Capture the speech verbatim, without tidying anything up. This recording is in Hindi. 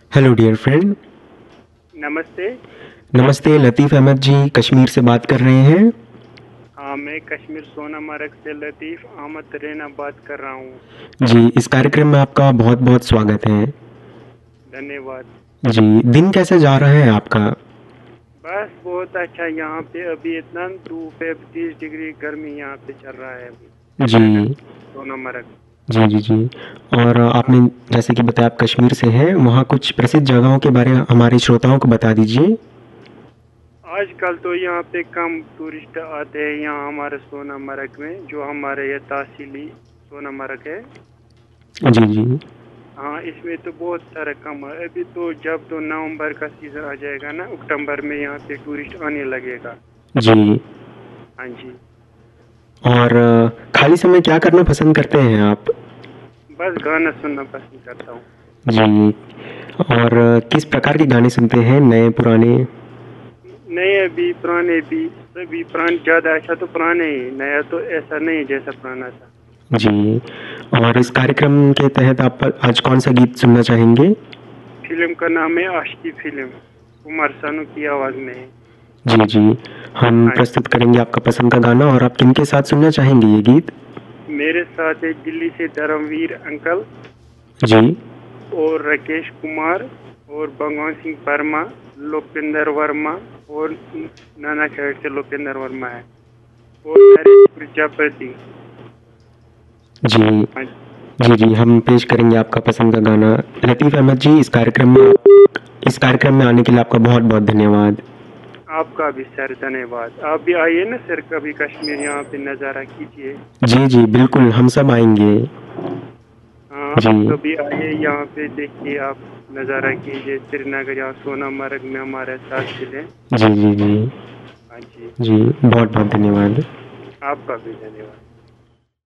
Hello dear friend. नमस्ते। नमस्ते, लतीफ़ अहमद जी कश्मीर से बात कर रहे हैं। हाँ, मैं कश्मीर सोनामार्ग से लतीफ़ अहमद रैना बात कर रहा हूँ। जी, इस कार्यक्रम में आपका बहुत बहुत स्वागत है। धन्यवाद। जी, दिन कैसे जा रहा है आपका? बस बहुत अच्छा, यहाँ पे अभी इतना धूप है, तीस डिग्री गर्मी यहाँ पे चल रहा है अभी श्रीनगर जी, सोनामार्ग। जी, जी, जी। और हाँ, आपने जैसे कि बताया आप कश्मीर से हैं, वहाँ कुछ प्रसिद्ध जगहों के बारे में हमारे श्रोताओं को बता दीजिए। आजकल तो यहाँ पे कम टूरिस्ट आते हैं यहाँ हमारे सोनामार्ग में, जो हमारे ये तहसीली सोनामार्ग है। जी, जी, हाँ, इसमें तो बहुत सारा कम है अभी तो। जब तो नवंबर का सीजन आ जाएगा ना, अक्टूबर में यहाँ पे टूरिस्ट आने लगेगा। जी। हाँ जी। और अ, खाली समय क्या करना पसंद करते हैं आप? बस गाना सुनना पसंद करता हूँ। जी। और अ, किस प्रकार के गाने सुनते हैं, नए पुराने? नए भी पुराने भी सभी। पुराने ज्यादा अच्छा तो पुराने ही, नया तो ऐसा नहीं जैसा पुराना था। जी। और हाँ इस जी। कार्यक्रम के तहत आप आज कौन सा गीत सुनना चाहेंगे? फिल्म का नाम है आशिकी फिल्म, कुमार सानू की आवाज में है। जी, जी। हम हाँ जी। प्रस्तुत करेंगे आपका पसंद का गाना और आप किनके साथ सुनना चाहेंगे ये गीत? मेरे साथ है दिल्ली से धर्मवीर अंकल जी। और राकेश कुमार और भगवान सिंह वर्मा, लोकेंद्र वर्मा और नाना साइड से लोकेंद्र वर्मा है और नरेश प्रजापति। जी। हाँ जी। जी, जी, हम पेश करेंगे आपका पसंद का गाना। लतीफ़ अहमद जी, इस कार्यक्रम में इस कार्यक्रम में आने के लिए आपका बहुत-बहुत धन्यवाद। आपका भी सर धन्यवाद। आप भी आइए ना सर, कभी कश्मीर यहाँ पे नज़ारा कीजिए। जी, जी, बिल्कुल, हम सब आएँगे। हाँ, जी। आप कभी आइए यहाँ पे, देखिए आप, नज़ारा कीजिए श्रीनगर, यहाँ सोनामार्ग में हमारे साथ मिले। जी, जी, जी। हाँ जी। जी, बहुत-बहुत धन्यवाद। आपका भी धन्यवाद।